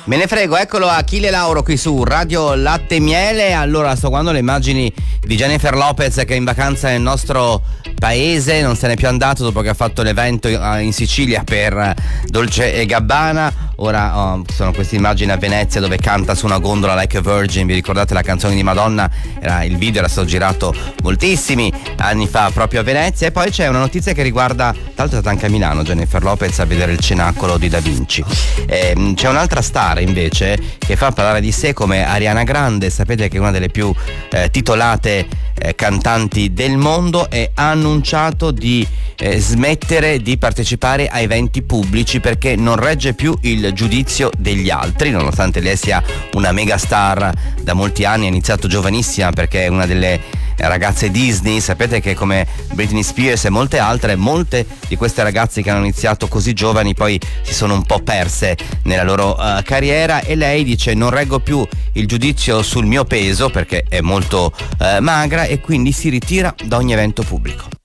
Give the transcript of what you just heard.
Me ne frego, eccolo Achille Lauro qui su Radio Latte e Miele. Allora, sto guardando le immagini di Jennifer Lopez che è in vacanza nel nostro paese, non se n'è più andato dopo che ha fatto l'evento in Sicilia per Dolce e Gabbana. Ora sono queste immagini a Venezia dove canta su una gondola Like a Virgin. Vi ricordate la canzone di Madonna? Il video era stato girato moltissimi anni fa proprio a Venezia. E poi c'è una notizia che riguarda, tra l'altro è stata anche a Milano Jennifer Lopez a vedere il Cenacolo di Da Vinci. C'è un'altra star invece che fa parlare di sé come Ariana Grande. Sapete che è una delle più titolate cantanti del mondo e ha annunciato di smettere di partecipare a eventi pubblici perché non regge più il giudizio degli altri, nonostante lei sia una mega star da molti anni. Ha iniziato giovanissima perché è una delle ragazze Disney. Sapete che come Britney Spears e molte altre, molte di queste ragazze che hanno iniziato così giovani poi si sono un po' perse nella loro carriera, e lei dice: non reggo più il giudizio sul mio peso perché è molto magra, e quindi si ritira da ogni evento pubblico.